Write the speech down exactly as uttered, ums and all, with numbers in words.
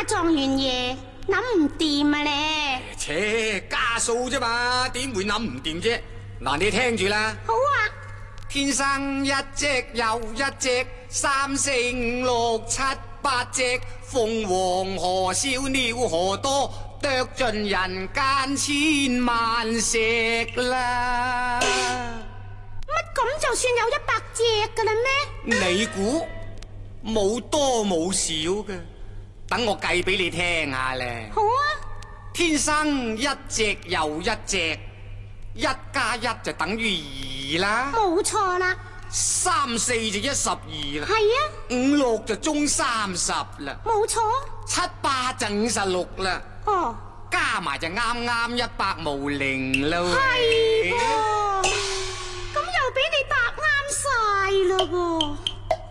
狀元爺諗唔掂啊咧。 切，加數啫嘛，點會諗唔掂啫？嗱，你聽住啦。 好啊。 天生一隻又一隻，三四五六七八隻，鳳凰何少鳥何多，啄盡人間千萬石啦。 乜咁就算有一百隻噶啦咩？ 你估冇多冇少嘅？等我計俾你聽下咧。 好啊。 天生一隻又一隻，一加一就等於二啦。 冇錯啦。 三四就一十二啦。 係啊。 五六就中三十啦。 冇錯。 七八就五十六啦。 哦。 加埋就啱啱一百無零啦。 係噃。咁又俾你答啱晒啦噃。